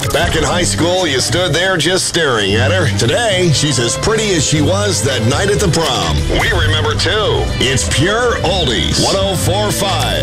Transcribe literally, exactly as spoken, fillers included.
Back in high school, you stood there just staring at her. Today, she's as pretty as she was that night at the prom. We remember, too. It's Pure Oldies. one oh four point five.